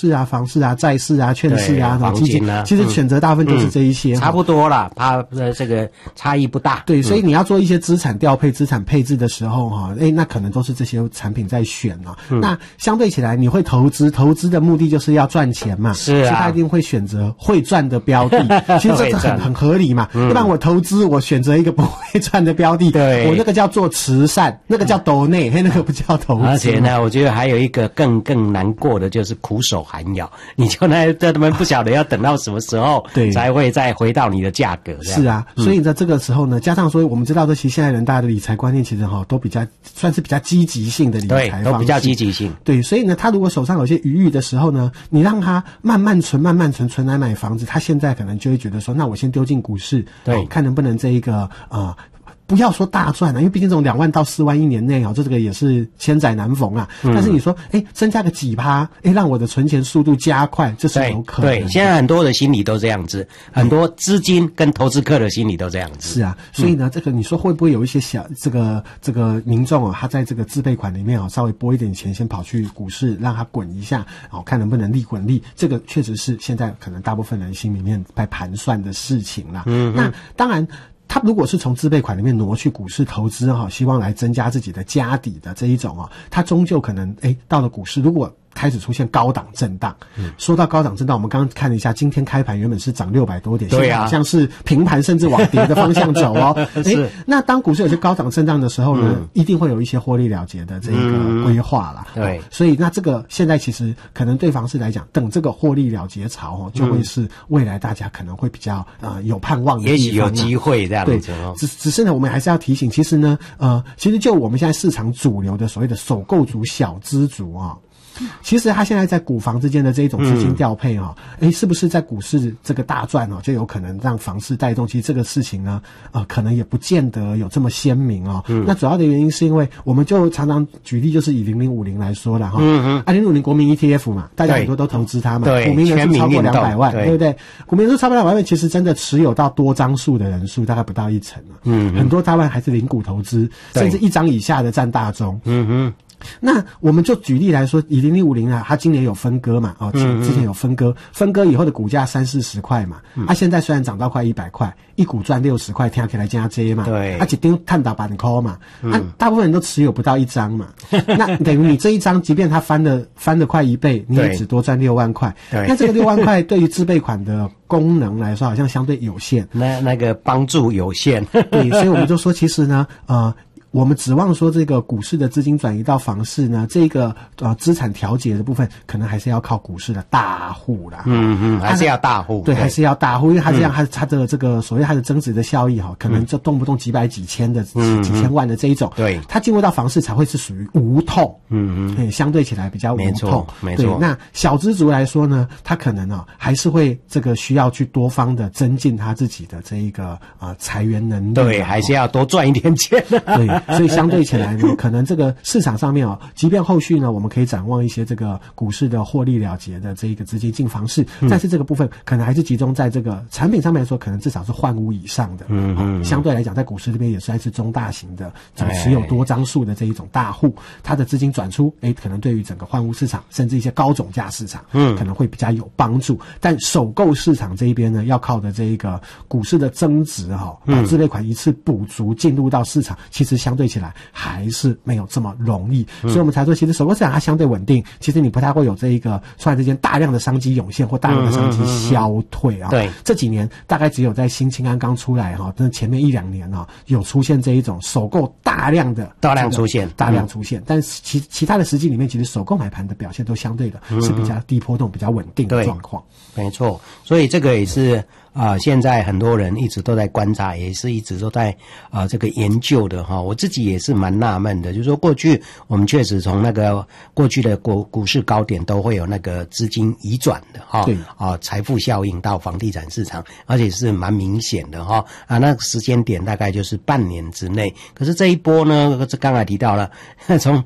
市啊、房市啊、债市啊、券市啊、 黄金啊， 其实选择大部分就是这一些， 差不多啦，这个差异不大。 对，所以你要做一些资产调配、资产配置的时候哈，那可能都是这些产品在选啊。那相对起来，你会投资的目的就是要赚钱嘛， 是啊， 所以他一定会选择会赚的标的。其实这很合理嘛，要不然我投资我选择一个不会赚的标的， 对， 我那个叫做慈善，那个叫斗内，那个不叫投资。 而且呢，我觉得还有一个更难过的就是苦守寒窑，你就他们不晓得要等到什么时候才会再回到你的价格。 是啊，所以在这个时候呢，加上说我们知道，其实现在人大家的理财观念其实都比较算是比较积极性的理财方式， 对，都比较积极性。 对，所以呢，他如果手上有些余裕的时候呢，你让他慢慢存来买房子，他现在可能就会觉得说，那我先丢进股市，对，看能不能这一个不要说大赚啊，因为毕竟这种2万到4万1年内这个也是千载难逢啊。但是你说，增加个几%，让我的存钱速度加快，这是有可能的。 对，现在很多的心理都这样子，很多资金跟投资客的心理都这样子。 是啊，所以呢，这个你说会不会有一些这个民众他在这个自备款里面稍微拨一点钱，先跑去股市让它滚一下，看能不能利滚利。这个确实是现在可能大部分人心里面在盘算的事情啦。那当然。他如果是从自备款里面挪去股市投资希望来增加自己的家底的这一种他终究可能到了股市，如果开始出现高档震荡。说到高档震荡，我们刚刚看了一下，今天开盘原本是涨600多点， 对啊， 现在好像是平盘甚至往跌的方向走那当股市有些高档震荡的时候呢，一定会有一些获利了结的这一个规划啦。 对， 所以那这个现在其实可能对房市来讲，等这个获利了结潮就会是未来大家可能会比较有盼望的地方， 也许有机会这样子只是呢，我们还是要提醒，其实呢，其实就我们现在市场主流的所谓的首购族、小资族其实他现在在股房之间的这一种资金调配是不是在股市这个大赚就有可能让房市带动？其实这个事情呢，可能也不见得有这么鲜明那主要的原因是因为我们就常常举例，就是以0050来说了0050国民 ETF 嘛，大家很多都投资它嘛，股民人数超过200万，对不对？股民人数超过200万，其实真的持有到多张数的人数大概不到1成很多台湾还是零股投资，甚至1张以下的占大宗。那我们就举例来说，以0050它今年有分割嘛，之前有分割以后的股价30-40块嘛，现在虽然涨到快100块，一股赚60块，听起来加这嘛， 对， 一张探到板块嘛，大部分人都持有不到1张嘛，那等于你这一张，即便它翻了快1倍，你也只多赚6万块，那这个6万块对于自备款的功能来说，好像相对有限， 那个帮助有限， 对，所以我们就说，其实呢，我们指望说这个股市的资金转移到房市呢，这个资产调节的部分，可能还是要靠股市的大户啦。 还是要大户。 对，还是要大户，因为它这样，它的这个所谓它的增值的效益可能就动不动几百几千的几千万的这一种。 对， 它进入到房市才会是属于无痛。相对起来比较无痛。 没错。 对，那小资族来说呢，他可能还是会这个需要去多方的增进他自己的这一个财源能力。 对，还是要多赚一点钱。 对。所以相对起来呢，可能这个市场上面即便后续呢，我们可以展望一些这个股市的获利了结的这一个资金进房市，但是这个部分可能还是集中在这个产品上面来说，可能至少是换屋以上的。相对来讲，在股市这边也算是中大型的，持有多张数的这一种大户，它的资金转出，可能对于整个换屋市场，甚至一些高总价市场，可能会比较有帮助。但首购市场这一边呢，要靠的这一个股市的增值把自备款一次补足进入到市场，其实相对起来还是没有这么容易，所以我们才说，其实首购市场它相对稳定，其实你不太会有这一个突然之间大量的商机涌现或大量的商机消退对， 这几年大概只有在新青安刚出来那前面1-2年有出现这一种首购大量出现，但是其他的实际里面，其实首购买盘的表现都相对的是比较低波动、比较稳定的状况。 没错，所以这个也是现在很多人一直都在观察，也是一直都在这个研究的我自己也是蛮纳闷的，就是说过去我们确实从那个过去的股市高点都会有那个资金移转的财富效应到房地产市场，而且是蛮明显的那个时间点大概就是半年之内。可是这一波呢，这刚才提到了，从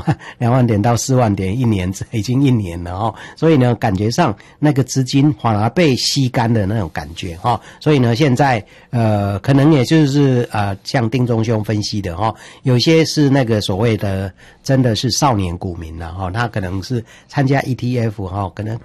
2万点到4万点，已经一年了所以呢，感觉上那个资金反而被吸干的那种感觉所以呢，现在可能也就是像丁宗兄分析的有些是那个所谓的真的是少年股民了他可能是参加 ETF 可能